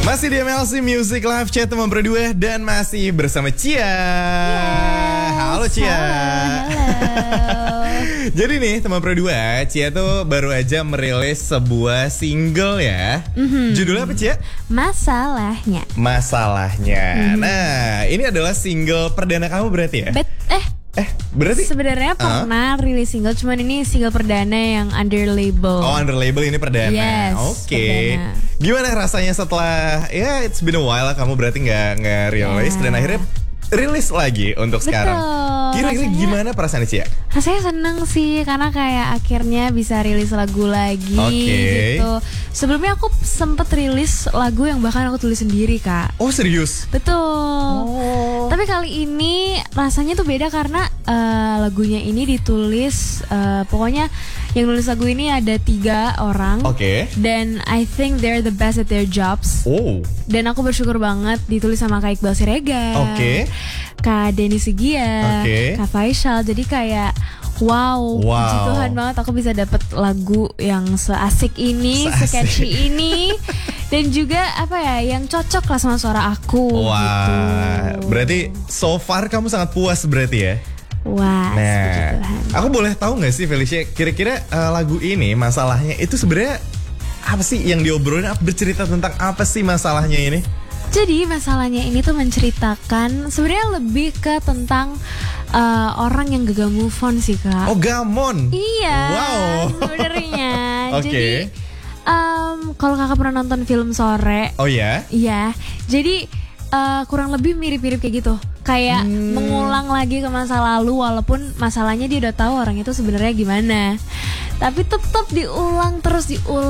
Masih di MLC Music Live Chat teman berdua dan masih bersama Cia. Halo Cia. Halo. Jadi nih teman berdua, Cia tuh baru aja merilis sebuah single ya. Judulnya apa Cia? Masalahnya. Nah, ini adalah single perdana kamu berarti ya? Berarti Sebenarnya pernah rilis single, cuman ini single perdana yang under label. Oh, under label ini perdana. Yes, Oke. perdana. Gimana rasanya setelah it's been a while lah kamu berarti nggak rilis dan akhirnya rilis lagi untuk sekarang. Kira-kira gimana perasaan Cia? Rasanya seneng sih karena kayak akhirnya bisa rilis lagu lagi gitu. Sebelumnya aku sempet rilis lagu yang bahkan aku tulis sendiri, Kak. Oh, serius? Betul. Tapi kali ini rasanya tuh beda karena lagunya ini ditulis pokoknya yang nulis lagu ini ada 3 orang. Oke. Dan I think they're the best at their jobs. Oh. Dan aku bersyukur banget ditulis sama Kak Iqbal Siregar, Oke. Kak Denny Sigia, Oke. Kak Faisal. Jadi kayak wow, puji Tuhan banget aku bisa dapet lagu yang seasik ini, se-catchy ini. Dan juga apa ya, yang cocok lah sama suara aku gitu. Berarti so far kamu sangat puas berarti ya? Wah, nah, aku boleh tahu nggak sih Felicia, kira-kira lagu ini masalahnya itu sebenarnya apa sih yang diobrolin? Bercerita tentang apa sih masalahnya ini? Jadi masalahnya ini tuh menceritakan sebenarnya lebih ke tentang orang yang gagal move on sih, Kak. Oh, gamon. Iya. Wow. Sebenarnya. Oke. Jadi kalau kakak pernah nonton film Sore. Oh ya? Iya. Jadi kurang lebih mirip-mirip kayak gitu. Kayak mengulang lagi ke masa lalu walaupun masalahnya dia udah tahu orang itu sebenarnya gimana. Tapi tetap diulang terus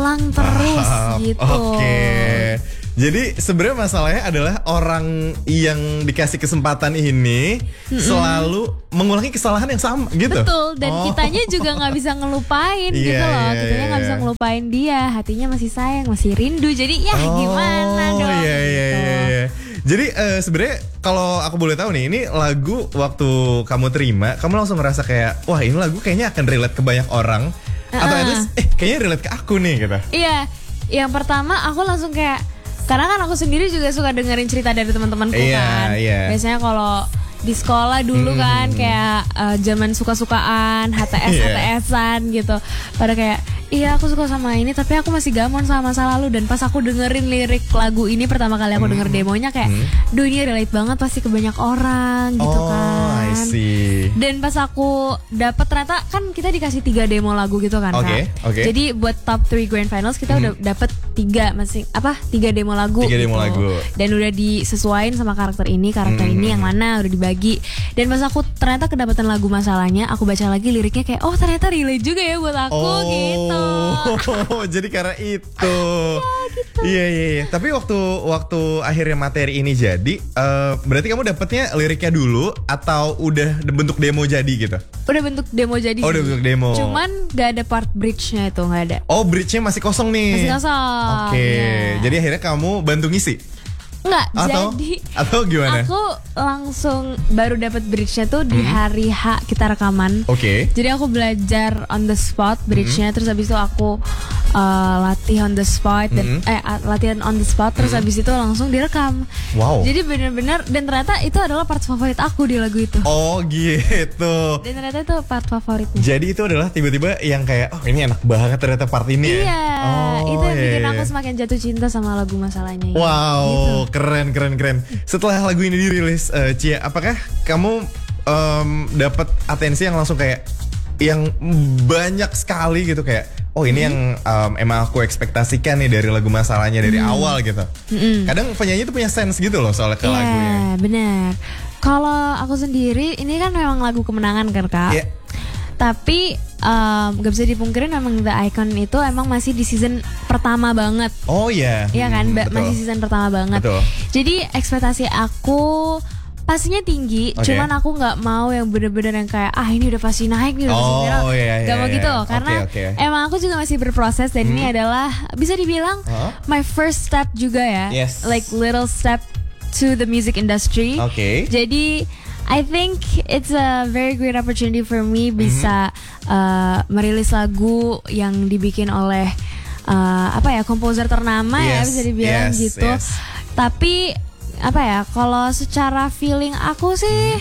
gitu. Oke. Jadi sebenarnya masalahnya adalah orang yang dikasih kesempatan ini selalu mengulangi kesalahan yang sama gitu. Betul, dan kitanya juga nggak bisa ngelupain gitu loh. Kitanya nggak bisa ngelupain dia, hatinya masih sayang, masih rindu. Jadi ya gimana dong? Iya. Jadi sebenarnya kalau aku boleh tahu nih, ini lagu waktu kamu terima, kamu langsung ngerasa kayak wah ini lagu kayaknya akan relate ke banyak orang atau at least kayaknya relate ke aku nih gitu. Iya, yang pertama aku langsung kayak karena kan aku sendiri juga suka dengerin cerita dari teman-temanku kan. Biasanya kalau di sekolah dulu kan kayak zaman suka-sukaan, HTS-an gitu. Pada kayak iya aku suka sama ini tapi aku masih gamon sama masa lalu. Dan pas aku dengerin lirik lagu ini pertama kali aku denger demonya kayak duh ini relate banget pasti ke banyak orang gitu kan. I see. Dan pas aku dapet ternyata kan kita dikasih 3 demo lagu gitu kan, Kak. Jadi buat top 3 grand finals kita udah dapet 3 demo lagu. 3 demo lagu. Dan udah disesuaikan sama karakter ini yang mana udah dibagi. Dan pas aku ternyata kedapatan lagu masalahnya, aku baca lagi liriknya kayak oh ternyata relate juga ya buat aku gitu. Jadi karena itu. Iya. Tapi waktu akhirnya materi ini jadi, berarti kamu dapetnya liriknya dulu atau udah bentuk demo jadi gitu? Udah bentuk demo jadi. Oh, udah bentuk demo. Cuman gak ada part bridge-nya itu, gak ada. Oh, bridge-nya masih kosong nih. Masih kosong. Oke. Jadi akhirnya kamu bantu ngisi? Enggak, atau gimana? Aku langsung baru dapat bridge-nya tuh di hari H kita rekaman. Oke. Jadi aku belajar on the spot bridge-nya, terus habis itu aku latih on the spot dan latihan on the spot, terus habis itu langsung direkam. Wow. Jadi benar-benar dan ternyata itu adalah part favorit aku di lagu itu. Oh gitu. Dan ternyata itu part favoritnya. Jadi itu adalah tiba-tiba yang kayak oh ini enak banget ternyata part ini ya. Itu yang bikin aku semakin jatuh cinta sama lagu masalahnya. Wow. Gitu. Keren. Setelah lagu ini dirilis, Cia, apakah kamu dapat atensi yang langsung kayak yang banyak sekali gitu kayak oh ini yang emang aku ekspektasikan nih dari lagu masalahnya dari awal gitu. Kadang penyanyi tuh punya sense gitu loh soal ke lagunya. Iya benar. Kalau aku sendiri ini kan memang lagu kemenangan kan, Kak. Yeah. Tapi gak bisa dipungkirin memang The Icon itu emang masih di season pertama banget. Oh iya. Iya kan, masih season pertama banget. Betul. Jadi ekspektasi aku pastinya tinggi, cuman aku nggak mau yang bener-bener yang kayak ini udah pasti naik nih, udah pasti viral. Gak mau gitu, karena emang aku juga masih berproses dan ini adalah bisa dibilang my first step juga ya, like little step to the music industry. Jadi I think it's a very great opportunity for me bisa merilis lagu yang dibikin oleh komposer ternama ya bisa dibilang gitu. Tapi apa ya, kalau secara feeling aku sih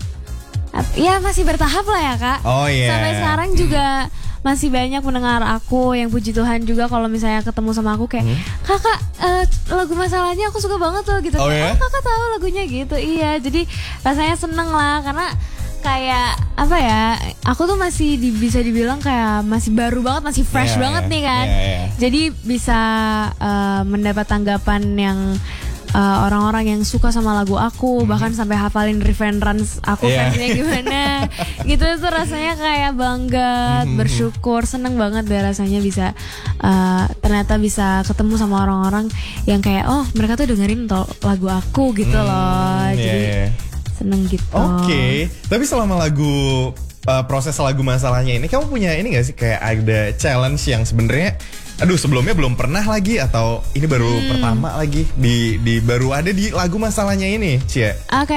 ya masih bertahap lah ya Kak. Sampai sekarang juga masih banyak pendengar aku yang puji Tuhan juga kalau misalnya ketemu sama aku kayak kakak lagu masalahnya aku suka banget loh gitu. Kakak tahu lagunya gitu. Iya, jadi rasanya seneng lah karena kayak apa ya, aku tuh masih bisa dibilang kayak masih baru banget, masih fresh banget nih kan. Jadi bisa mendapat tanggapan yang orang-orang yang suka sama lagu aku, bahkan sampai hafalin reference aku versinya gimana gitu. Tuh rasanya kayak bangga, bersyukur, seneng banget deh rasanya bisa ternyata bisa ketemu sama orang-orang yang kayak mereka tuh dengerin lagu aku gitu loh. Jadi seneng gitu. Tapi selama proses lagu masalahnya ini, kamu punya ini gak sih kayak ada challenge yang sebenarnya sebelumnya belum pernah lagi, atau ini baru pertama lagi baru ada di lagu masalahnya ini, Cia?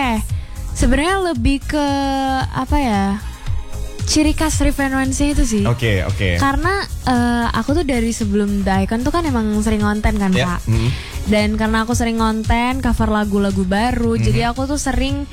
Sebenarnya lebih ke apa ya, ciri khas referensi itu sih. Karena aku tuh dari sebelum The Icon tuh kan emang sering ngonten kan Kak. Dan karena aku sering ngonten cover lagu-lagu baru, jadi aku tuh sering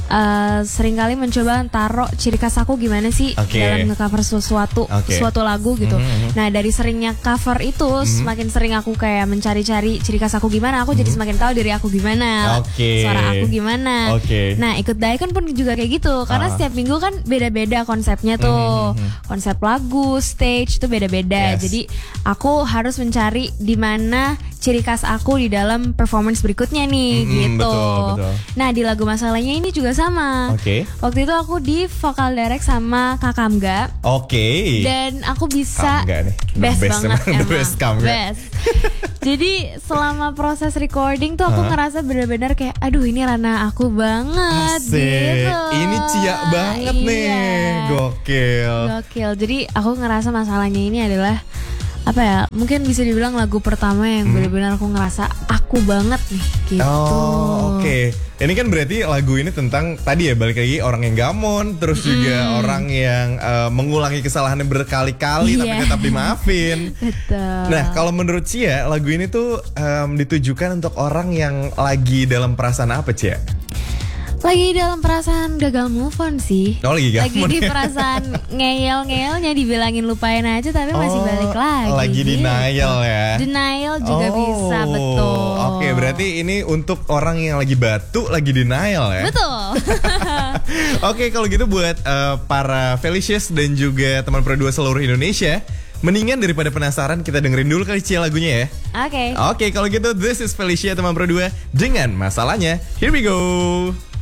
kali mencoba taruh ciri khas aku gimana sih dalam nge-cover suatu lagu gitu. Nah dari seringnya cover itu, semakin sering aku kayak mencari-cari ciri khas aku gimana, aku jadi semakin tahu diri aku gimana, suara aku gimana. Nah ikut The Icon pun juga kayak gitu, karena setiap minggu kan beda-beda konsepnya tuh, konsep lagu, stage tuh beda-beda. Jadi aku harus mencari di mana ciri khas aku di dalam performance berikutnya nih gitu. Betul. Nah di lagu masalahnya ini juga sama. Waktu itu aku di vocal direct sama Kak Kamga. Dan aku bisa best banget emang. Best. Jadi selama proses recording tuh aku ngerasa benar-benar kayak aduh ini ranah aku banget. Gitu. Ini Cia banget nih. Gokil. Jadi aku ngerasa masalahnya ini adalah apa ya, mungkin bisa dibilang lagu pertama yang benar-benar aku ngerasa aku banget nih gitu. Ini kan berarti lagu ini tentang tadi ya, balik lagi orang yang gamon, terus juga orang yang mengulangi kesalahannya berkali-kali tapi tetap dimaafin. Betul. Nah kalau menurut Cia, lagu ini tuh ditujukan untuk orang yang lagi dalam perasaan apa, Cia? Lagi dalam perasaan gagal move on sih. Lagi di perasaan ngeyel-ngeyelnya, dibilangin lupain aja tapi masih balik lagi. Lagi gitu. Denial ya. Denial juga bisa, betul. Berarti ini untuk orang yang lagi batu, lagi denial ya. Betul. Kalau gitu buat para Felicious dan juga teman Pro 2 seluruh Indonesia, mendingan daripada penasaran kita dengerin dulu kali Cia lagunya ya. Kalau gitu this is Felicia teman Pro 2 dengan masalahnya. Here we go.